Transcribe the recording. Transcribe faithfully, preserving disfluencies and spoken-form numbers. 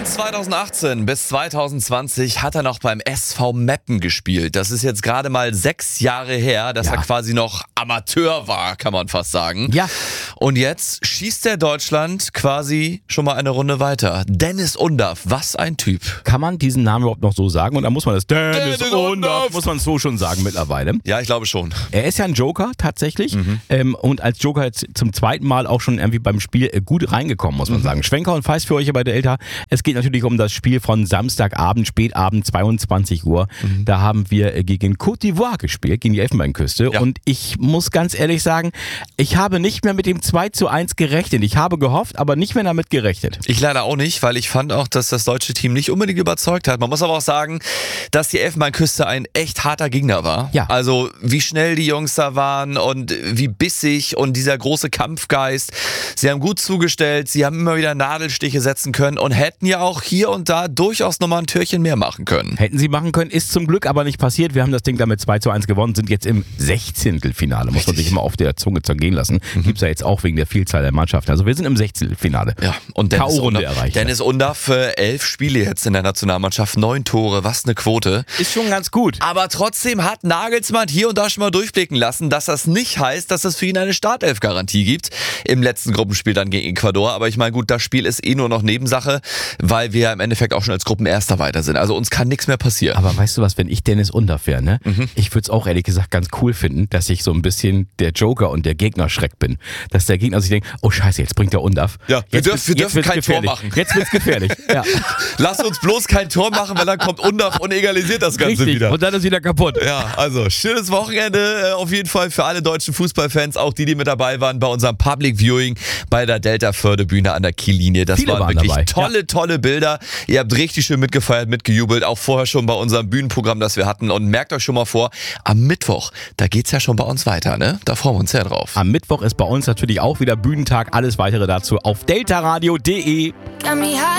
zweitausendachtzehn bis zweitausendzwanzig hat er noch beim S V Meppen gespielt. Das ist jetzt gerade mal sechs Jahre her, dass Ja. er quasi noch Amateur war, kann man fast sagen. Ja. Und jetzt schießt der Deutschland quasi schon mal eine Runde weiter. Dennis Undaff, was ein Typ. Kann man diesen Namen überhaupt noch so sagen? Und da muss man das Dennis, Dennis Undaff, Undaff. muss man so schon sagen mittlerweile. Ja, ich glaube schon. Er ist ja ein Joker tatsächlich ähm, und als Joker jetzt zum zweiten Mal auch schon irgendwie beim Spiel äh, gut reingekommen, muss man sagen. Schwenker und Feist für euch hier bei der Delta. Es geht natürlich um das Spiel von Samstagabend, Spätabend, zweiundzwanzig Uhr. Da haben wir äh, gegen Côte d'Ivoire gespielt, gegen die Elfenbeinküste. Ja. Und ich muss ganz ehrlich sagen, ich habe nicht mehr mit dem zwei zu eins gerechnet. Ich habe gehofft, aber nicht mehr damit gerechnet. Ich leider auch nicht, weil ich fand auch, dass das deutsche Team nicht unbedingt überzeugt hat. Man muss aber auch sagen, dass die Elfenbeinküste ein echt harter Gegner war. Ja. Also wie schnell die Jungs da waren und wie bissig und dieser große Kampfgeist. Sie haben gut zugestellt, sie haben immer wieder Nadelstiche setzen können und hätten ja auch hier und da durchaus nochmal ein Türchen mehr machen können. Hätten sie machen können, ist zum Glück aber nicht passiert. Wir haben das Ding damit zwei zu eins gewonnen, sind jetzt im Sechzehntelfinale. Muss man sich immer auf der Zunge zergehen lassen. Gibt's ja jetzt auch wegen der Vielzahl der Mannschaften. Also wir sind im Sechzehntelfinale. Ja, und Dennis K O-Runde Undaff, erreicht. Dennis Undaff, äh, elf Spiele jetzt in der Nationalmannschaft, neun Tore, was eine Quote. Ist schon ganz gut. Aber trotzdem hat Nagelsmann hier und da schon mal durchblicken lassen, dass das nicht heißt, dass es für ihn eine Startelf-Garantie gibt. Im letzten Gruppenspiel dann gegen Ecuador. Aber ich meine, gut, das Spiel ist eh nur noch Nebensache, weil wir im Endeffekt auch schon als Gruppenerster weiter sind. Also uns kann nichts mehr passieren. Aber weißt du was, wenn ich Dennis Undaff wäre, ne? Ich würde es auch ehrlich gesagt ganz cool finden, dass ich so ein bisschen der Joker und der Gegner-Schreck bin. Dass der Gegner sich denkt, oh scheiße, jetzt bringt der Undaff. Ja, wir Jetzt dürfen- wird's- wir jetzt dürfen wird's kein Tor gefährlich. machen. Jetzt wird's gefährlich. Ja. Lass uns bloß kein Tor machen, weil dann kommt Undaff und egalisiert das Ganze Richtig. wieder. Und dann ist wieder kaputt. Ja, also schönes Wochenende äh, auf jeden Fall für alle deutschen Fußballfans, auch die, die mit dabei waren bei unserem Public Viewing bei der Delta Förde-Bühne an der Kiellinie. Das Viele waren waren wirklich dabei. tolle, tolle Bilder. Ihr habt richtig schön mitgefeiert, mitgejubelt, auch vorher schon bei unserem Bühnenprogramm, das wir hatten. Und merkt euch schon mal vor, am Mittwoch, da geht's ja schon bei uns weiter, ne? Da freuen wir uns sehr drauf. Am Mittwoch ist bei uns natürlich auch wieder Bühnentag. Alles weitere dazu auf deltaradio punkt de.